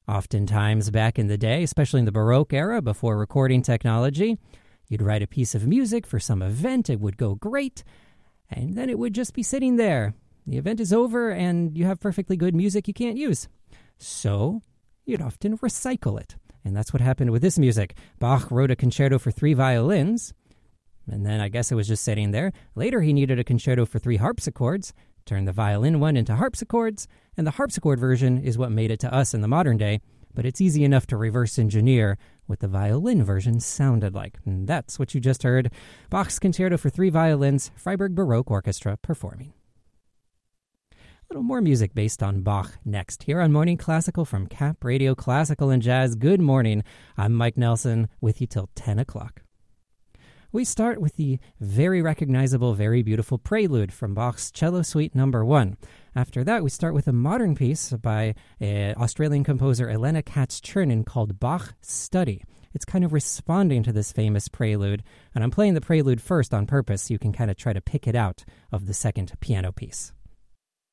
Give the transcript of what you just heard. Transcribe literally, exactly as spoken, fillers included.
Oftentimes back in the day, especially in the Baroque era before recording technology, you'd write a piece of music for some event, it would go great, and then it would just be sitting there. The event is over and you have perfectly good music you can't use. So you'd often recycle it. And that's what happened with this music. Bach wrote a concerto for three violins, and then I guess it was just sitting there. Later he needed a concerto for three harpsichords, turned the violin one into harpsichords, and the harpsichord version is what made it to us in the modern day, but it's easy enough to reverse engineer what the violin version sounded like. And that's what you just heard. Bach's Concerto for Three Violins, Freiburg Baroque Orchestra performing. A little more music based on Bach next, here on Morning Classical from Cap Radio Classical and Jazz. Good morning. I'm Mike Nelson with you till ten o'clock. We start with the very recognizable, very beautiful Prelude from Bach's Cello Suite Number One. After that, we start with a modern piece by uh, Australian composer Elena Katz-Chernin called Bach Study. It's kind of responding to this famous prelude, and I'm playing the prelude first on purpose so you can kind of try to pick it out of the second piano piece.